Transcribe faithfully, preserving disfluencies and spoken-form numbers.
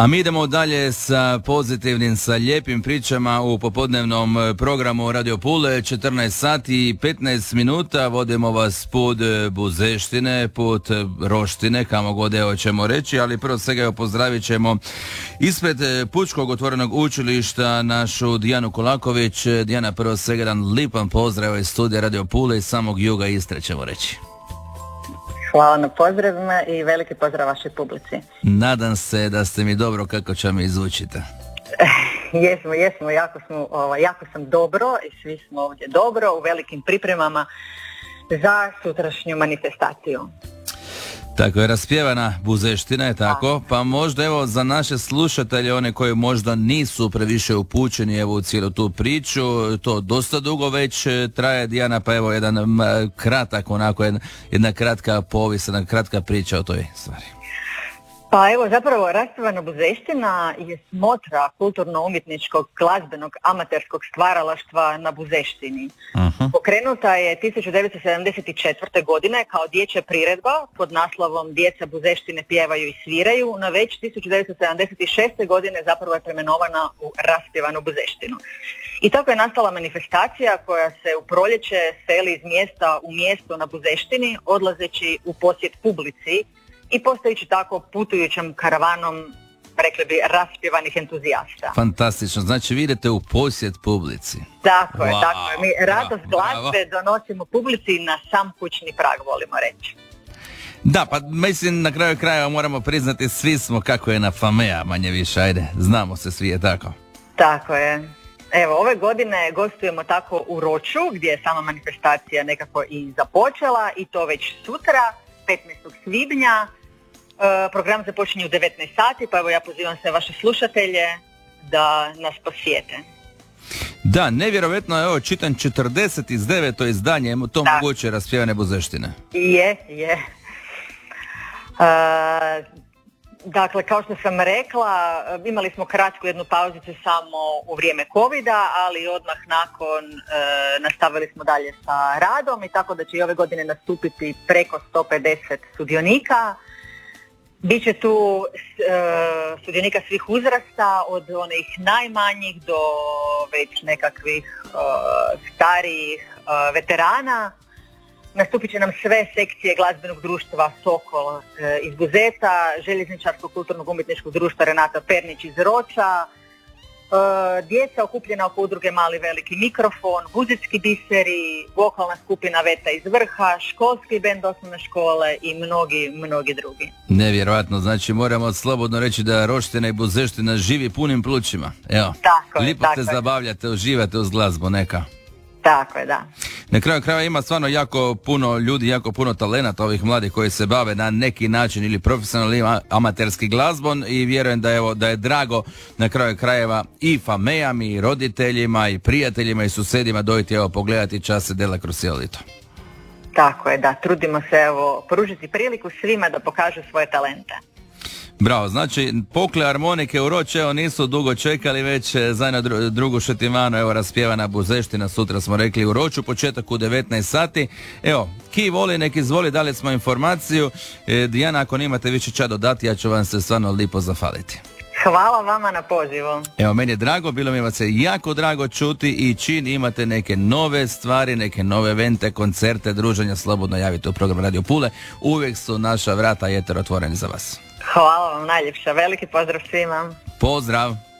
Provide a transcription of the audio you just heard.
A mi idemo dalje sa pozitivnim, sa lijepim pričama u popodnevnom programu Radio Pule, četrnaest sati i petnaest minuta. Vodimo vas put Buzeštine, put Roštine, kamo god evo ćemo reći, ali prvo svega evo pozdravit ćemo ispred Pučkog otvorenog učilišta našu Dijanu Kolaković. Dijana, prvo svega jedan lipan pozdrav iz studija Radio Pule iz samog juga Istre ćemo reći. Hvala na pozdravima i veliki pozdrav vašoj publici. Nadam se da ste mi dobro kako će me izvučite. jesmo, jesmo, jako, smo, ovaj, jako sam dobro i svi smo ovdje dobro u velikim pripremama za sutrašnju manifestaciju. Tako je, raspjevana Buzeština je tako, pa možda evo za naše slušatelje, one koji možda nisu previše upućeni evo u cijelu tu priču, to dosta dugo već traje, Dijana, pa evo jedan kratak, onako jedna, jedna kratka povijest, jedna kratka priča o toj stvari. Pa evo zapravo raspjevana Buzeština je smotra kulturno-umjetničkog glazbenog amaterskog stvaralaštva na Buzeštini. Uh-huh. Pokrenuta je tisuću devetsto sedamdeset četvrte. godine kao dječja priredba pod naslovom Djeca Buzeštine pjevaju i sviraju, no već tisuću devetsto sedamdeset šeste. godine zapravo je preimenovana u raspjevanu Buzeštinu. I tako je nastala manifestacija koja se u proljeće seli iz mjesta u mjesto na Buzeštini, odlazeći u posjet publici i postajući tako putujućem karavanom, rekli bi, raspjevanih entuzijasta. Fantastično, znači vi idete u posjet publici. Tako je, wow, tako je. Mi radost glazbe donosimo publici na sam kućni prag, volimo reći. Da, pa mislim na kraju krajeva moramo priznati, svi smo kako je na Famea, manje više, ajde, znamo se svi, je tako? Tako je. Evo, ove godine gostujemo tako u Roču, gdje je sama manifestacija nekako i započela, i to već sutra, petnaestog svibnja. Program započinje u devetnaest sati, pa evo ja pozivam sve vaše slušatelje da nas posjete. Da, nevjerovatno, evo čitam četrdeset deveto izdanje, to da. Moguće raspjevane Buzeštine. Je, je. Uh, dakle, kao što sam rekla, imali smo kratku jednu pauzicu samo u vrijeme covida, ali odmah nakon uh, nastavili smo dalje sa radom i tako da će i ove godine nastupiti preko sto pedeset sudionika. Biće tu uh, sudionika svih uzrasta, od onih najmanjih do već nekakvih uh, starijih uh, veterana. Nastupit će nam sve sekcije glazbenog društva Sokol uh, iz Buzeta, željezničarskog kulturnog umjetničkog društva Renata Pernić iz Roča, uh, djeca okupljena oko udruge Mali veliki mikrofon, buzetski biseri, vokalna skupina Veta iz Vrha, školski bend osnovne škole i mnogi, mnogi drugi. Nevjerojatno, znači moramo slobodno reći da Roština i Buzeština živi punim plućima. Evo, tako je, lipo tako se je. zabavljate, uživate uz glazbu, neka. Tako je, da. Na kraju krajeva ima stvarno jako puno ljudi, jako puno talenata ovih mladih koji se bave na neki način ili profesionalni ili amaterski glazbom i vjerujem da, evo, da je drago na kraju krajeva i famejama i roditeljima i prijateljima i susedima dojiti evo pogledati čase dela kroz cijelo lito. Tako je, da, trudimo se evo pružiti priliku svima da pokažu svoje talente. Bravo, znači pokle harmonike u Roč, evo nisu dugo čekali, već zajedno dru, drugu šetimanu, evo raspjevana Buzeština, sutra smo rekli u Roču, početak u devetnaest sati. Evo, ki voli, nek izvoli, dali smo informaciju. E, Dijana, ako nemate više ča dodati, ja ću vam se stvarno lipo zahvaliti. Hvala vama na pozivu. Evo, meni je drago, bilo mi vas se jako drago čuti i čim imate neke nove stvari, neke nove evente, koncerte, druženja, slobodno javite u program Radio Pule. Uvijek su naša vrata i eter otvoreni za vas. Hvala vam najljepša, veliki pozdrav svima. Pozdrav.